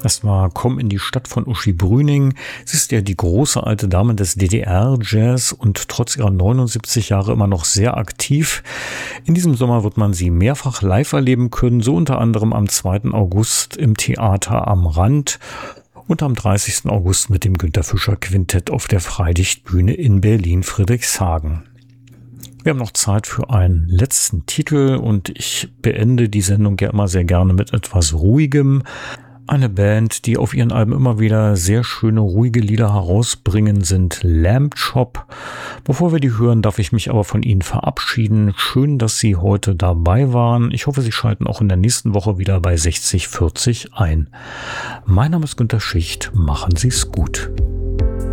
Das war Komm in die Stadt von Uschi Brüning. Sie ist ja die große alte Dame des DDR-Jazz und trotz ihrer 79 Jahre immer noch sehr aktiv. In diesem Sommer wird man sie mehrfach live erleben können, so unter anderem am 2. August im Theater am Rand und am 30. August mit dem Günter Fischer Quintett auf der Freilichtbühne in Berlin-Friedrichshagen. Wir haben noch Zeit für einen letzten Titel und ich beende die Sendung ja immer sehr gerne mit etwas Ruhigem. Eine Band, die auf ihren Alben immer wieder sehr schöne, ruhige Lieder herausbringen, sind Lamb Chop. Bevor wir die hören, darf ich mich aber von Ihnen verabschieden. Schön, dass Sie heute dabei waren. Ich hoffe, Sie schalten auch in der nächsten Woche wieder bei 6040 ein. Mein Name ist Günter Schicht. Machen Sie es gut.